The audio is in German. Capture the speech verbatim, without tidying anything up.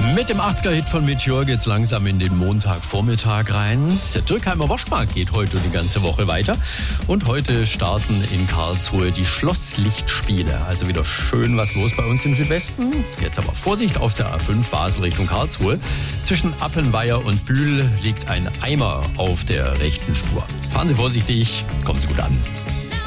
Mit dem achtziger-Hit von Meteor geht's langsam in den Montagvormittag rein. Der Dürkheimer Waschmarkt geht heute die ganze Woche weiter. Und heute starten in Karlsruhe die Schlosslichtspiele. Also wieder schön was los bei uns im Südwesten. Jetzt aber Vorsicht auf der A fünf Basel Richtung Karlsruhe. Zwischen Appenweier und Bühl liegt ein Eimer auf der rechten Spur. Fahren Sie vorsichtig, kommen Sie gut an.